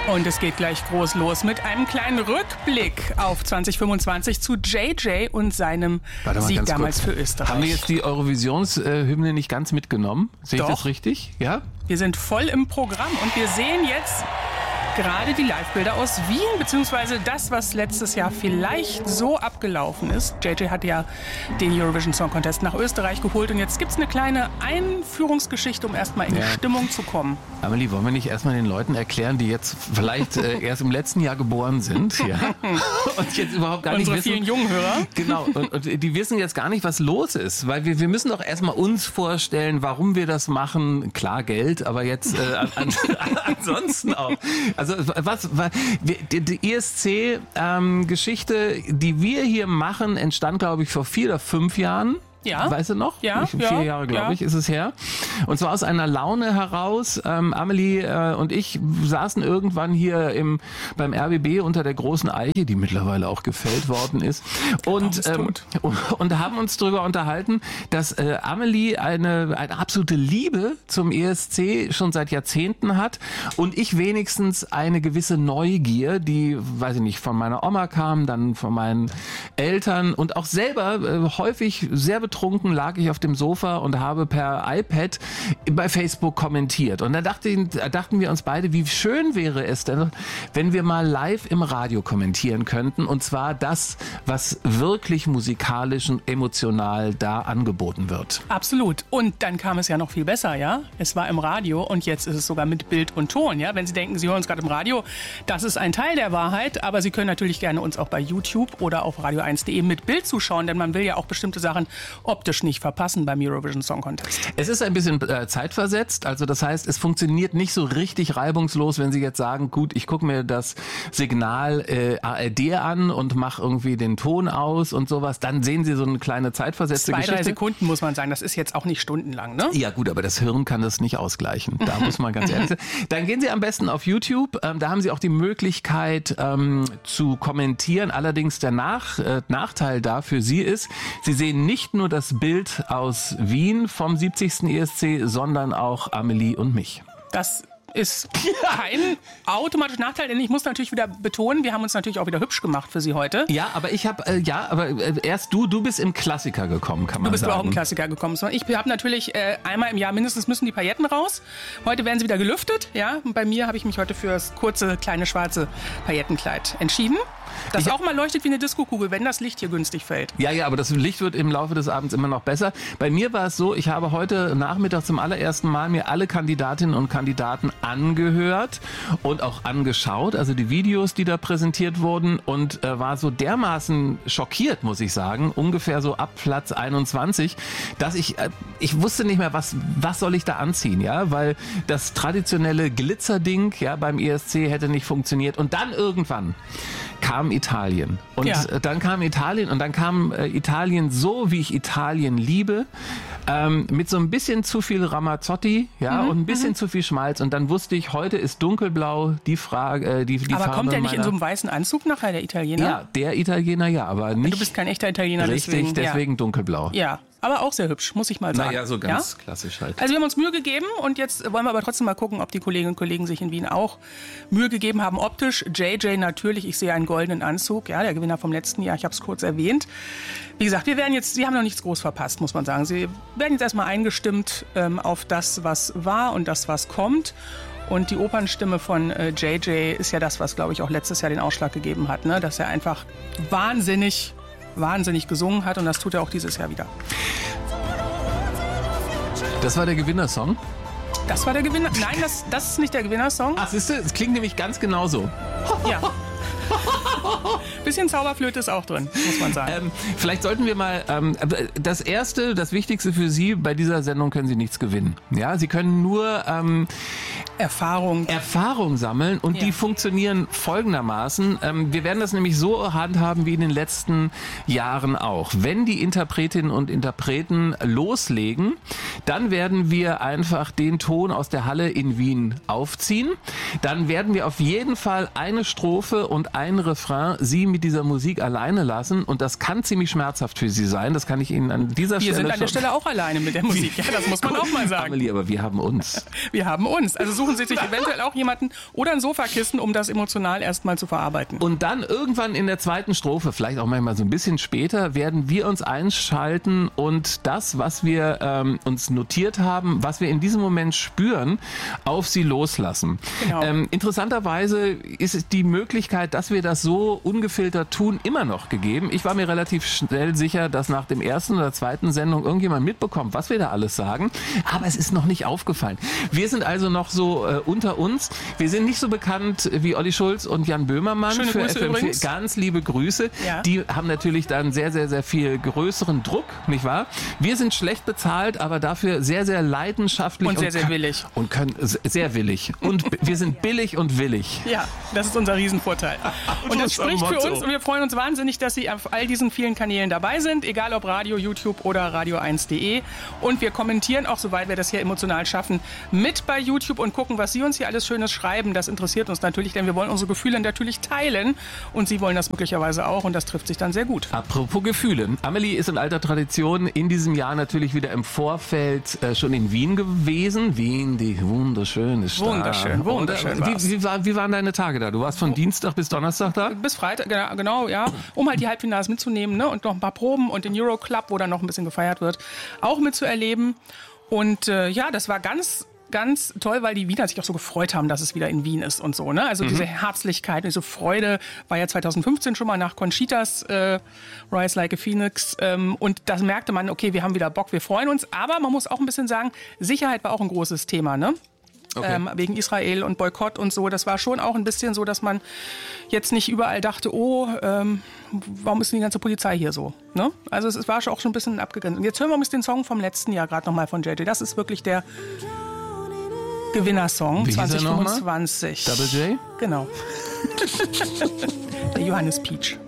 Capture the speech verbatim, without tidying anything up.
Und es geht gleich groß los mit einem kleinen Rückblick auf zwanzig fünfundzwanzig zu J J und seinem Sieg damals kurz für Österreich. Haben wir jetzt die Eurovisionshymne nicht ganz mitgenommen? Sehe ich das richtig? Ja? Wir sind voll im Programm und wir sehen jetzt gerade die Live-Bilder aus Wien, beziehungsweise das, was letztes Jahr vielleicht so abgelaufen ist. J J hat ja den Eurovision Song Contest nach Österreich geholt und jetzt gibt es eine kleine Einführungsgeschichte, um erstmal in die ja. Stimmung zu kommen. Amelie, wollen wir nicht erstmal den Leuten erklären, die jetzt vielleicht äh, erst im letzten Jahr geboren sind ja? und jetzt überhaupt gar Unsere nicht wissen. vielen jungen Hörer. Genau, und, und die wissen jetzt gar nicht, was los ist, weil wir, wir müssen doch erstmal uns vorstellen, warum wir das machen. Klar, Geld, aber jetzt äh, an, an, ansonsten auch. Also was, was die, die E S C-Geschichte, ähm, die wir hier machen, entstand, glaube ich, vor vier oder fünf Jahren. Ja. Weißt du noch? Ja. Vier ja, Jahre, glaube ja. ich, ist es her. Und zwar aus einer Laune heraus. Ähm, Amelie äh, und ich saßen irgendwann hier im, beim R B B unter der großen Eiche, die mittlerweile auch gefällt worden ist. Und, ähm, und, und haben uns darüber unterhalten, dass äh, Amelie eine, eine absolute Liebe zum E S C schon seit Jahrzehnten hat. Und ich wenigstens eine gewisse Neugier, die, weiß ich nicht, von meiner Oma kam, dann von meinen Eltern und auch selber äh, häufig sehr betrunken lag ich auf dem Sofa und habe per iPad bei Facebook kommentiert. Und da dachte, dachten wir uns beide, wie schön wäre es denn, wenn wir mal live im Radio kommentieren könnten. Und zwar das, was wirklich musikalisch und emotional da angeboten wird. Absolut. Und dann kam es ja noch viel besser, ja? Es war im Radio und jetzt ist es sogar mit Bild und Ton, ja? Wenn Sie denken, Sie hören uns gerade im Radio, das ist ein Teil der Wahrheit, aber Sie können natürlich gerne uns auch bei YouTube oder auf radio eins punkt de mit Bild zuschauen, denn man will ja auch bestimmte Sachen optisch nicht verpassen beim Eurovision Song Contest. Es ist ein bisschen äh, zeitversetzt, also das heißt, es funktioniert nicht so richtig reibungslos, wenn Sie jetzt sagen, gut, ich gucke mir das Signal äh, A R D an und mache irgendwie den Ton aus und sowas, dann sehen Sie so eine kleine zeitversetzte Zwei, Geschichte. drei Sekunden muss man sagen, das ist jetzt auch nicht stundenlang, ne? Ja gut, aber das Hirn kann das nicht ausgleichen, da muss man ganz ehrlich sein. Dann gehen Sie am besten auf YouTube, ähm, da haben Sie auch die Möglichkeit ähm, zu kommentieren, allerdings der Nach, äh, Nachteil da für Sie ist, Sie sehen nicht nur das Bild aus Wien vom siebzigsten E S C, sondern auch Amelie und mich. Das ist kein automatischer Nachteil, denn ich muss natürlich wieder betonen, wir haben uns natürlich auch wieder hübsch gemacht für Sie heute. Ja, aber ich habe, äh, ja, aber äh, erst du, du bist im Klassiker gekommen, kann man sagen. Du bist sagen. auch im Klassiker gekommen. Ich habe natürlich äh, einmal im Jahr mindestens müssen die Pailletten raus. Heute werden sie wieder gelüftet, ja. Und bei mir habe ich mich heute für das kurze, kleine, schwarze Paillettenkleid entschieden. Das ich auch mal leuchtet wie eine Diskokugel, wenn das Licht hier günstig fällt. Ja, ja, aber das Licht wird im Laufe des Abends immer noch besser. Bei mir war es so, ich habe heute Nachmittag zum allerersten Mal mir alle Kandidatinnen und Kandidaten angehört und auch angeschaut, also die Videos, die da präsentiert wurden, und äh, war so dermaßen schockiert, muss ich sagen, ungefähr so ab Platz einundzwanzig, dass ich, äh, ich wusste nicht mehr, was, was soll ich da anziehen, ja, weil das traditionelle Glitzerding, ja, beim E S C hätte nicht funktioniert und dann irgendwann kam Italien. Und ja. dann kam Italien und dann kam äh, Italien so, wie ich Italien liebe, ähm, mit so ein bisschen zu viel Ramazzotti, ja, mhm, und ein bisschen mhm. zu viel Schmalz. Und dann wusste ich, heute ist dunkelblau die Frage, äh, die, die aber Farbe kommt der nicht meiner... in so einem weißen Anzug nachher, der Italiener? Ja, der Italiener, ja, aber nicht... Du bist kein echter Italiener, richtig, deswegen. deswegen ja. dunkelblau. Ja. Aber auch sehr hübsch, muss ich mal sagen. Naja, so ganz ja? klassisch halt. Also wir haben uns Mühe gegeben und jetzt wollen wir aber trotzdem mal gucken, ob die Kolleginnen und Kollegen sich in Wien auch Mühe gegeben haben. Optisch, J J natürlich, ich sehe einen goldenen Anzug, ja, der Gewinner vom letzten Jahr, ich habe es kurz erwähnt. Wie gesagt, wir werden jetzt, Sie haben noch nichts groß verpasst, muss man sagen. Sie werden jetzt erstmal eingestimmt ähm, auf das, was war und das, was kommt. Und die Opernstimme von äh, J J ist ja das, was, glaube ich, auch letztes Jahr den Ausschlag gegeben hat, ne? Dass er einfach wahnsinnig wahnsinnig gesungen hat und das tut er auch dieses Jahr wieder. Das war der Gewinnersong? Das war der Gewinner. Nein, das, das ist nicht der Gewinnersong. Ach, siehst du, es klingt nämlich ganz genauso. Ja. Bisschen Zauberflöte ist auch drin, muss man sagen. Ähm, vielleicht sollten wir mal, ähm, das Erste, das Wichtigste für Sie, bei dieser Sendung können Sie nichts gewinnen. Ja, Sie können nur ähm, Erfahrung. Erfahrung sammeln und ja. die funktionieren folgendermaßen. Ähm, wir werden das nämlich so handhaben wie in den letzten Jahren auch. Wenn die Interpretinnen und Interpreten loslegen, dann werden wir einfach den Ton aus der Halle in Wien aufziehen. Dann werden wir auf jeden Fall eine Strophe und ein Refrain Refrain Sie mit dieser Musik alleine lassen und das kann ziemlich schmerzhaft für Sie sein. Das kann ich Ihnen an dieser wir Stelle sind an der Stelle auch alleine mit der Musik. Ja, das muss man auch mal sagen. Amelie, aber wir haben uns. Wir haben uns. Also suchen Sie sich eventuell auch jemanden oder ein Sofakissen, um das emotional erstmal zu verarbeiten. Und dann irgendwann in der zweiten Strophe, vielleicht auch manchmal so ein bisschen später, werden wir uns einschalten und das, was wir ähm, uns notiert haben, was wir in diesem Moment spüren, auf Sie loslassen. Genau. Ähm, interessanterweise ist die Möglichkeit, dass wir das so ungefiltert tun, immer noch gegeben. Ich war mir relativ schnell sicher, dass nach dem ersten oder zweiten Sendung irgendjemand mitbekommt, was wir da alles sagen. Aber es ist noch nicht aufgefallen. Wir sind also noch so äh, unter uns. Wir sind nicht so bekannt wie Olli Schulz und Jan Böhmermann. Schöne für Grüße F M vier. übrigens. Ganz liebe Grüße. Ja. Die haben natürlich dann sehr, sehr, sehr viel größeren Druck, nicht wahr? Wir sind schlecht bezahlt, aber dafür sehr, sehr leidenschaftlich. Und sehr, sehr kann- willig. Und können sehr willig. Und b- wir sind billig und willig. Ja, das ist unser Riesenvorteil. Und das Unser spricht für Motto. uns und wir freuen uns wahnsinnig, dass Sie auf all diesen vielen Kanälen dabei sind, egal ob Radio, YouTube oder radio eins punkt de. Und wir kommentieren auch, soweit wir das hier emotional schaffen, mit bei YouTube und gucken, was Sie uns hier alles Schönes schreiben. Das interessiert uns natürlich, denn wir wollen unsere Gefühle natürlich teilen und Sie wollen das möglicherweise auch und das trifft sich dann sehr gut. Apropos Gefühle. Amelie ist in alter Tradition in diesem Jahr natürlich wieder im Vorfeld äh, schon in Wien gewesen. Wien, die wunderschöne Stadt. Wunderschön, wunderschön Und, äh, war's. wie, wie, war, wie waren deine Tage da? Du warst von Dienstag bis Donnerstag da? Bis Freitag, genau, genau, ja, um halt die Halbfinals mitzunehmen, ne? Und noch ein paar Proben und den Euroclub, wo dann noch ein bisschen gefeiert wird, auch mitzuerleben. Und äh, ja, das war ganz ganz toll, weil die Wiener sich auch so gefreut haben, dass es wieder in Wien ist und so, ne? Also mhm. diese Herzlichkeit, diese Freude war ja zwanzig fünfzehn schon mal nach Conchitas äh, Rise Like a Phoenix ähm, und das merkte man, okay, wir haben wieder Bock, wir freuen uns, aber man muss auch ein bisschen sagen, Sicherheit war auch ein großes Thema, ne? Okay. Ähm, wegen Israel und Boykott und so. Das war schon auch ein bisschen so, dass man jetzt nicht überall dachte, oh, ähm, warum ist denn die ganze Polizei hier so? Ne? Also es war auch schon ein bisschen abgegrenzt. Und jetzt hören wir uns den Song vom letzten Jahr gerade nochmal von J J. Das ist wirklich der Gewinnersong Wie hieß er zwanzig noch mal? fünfundzwanzig. Double J? Genau. Der Johannes Peach.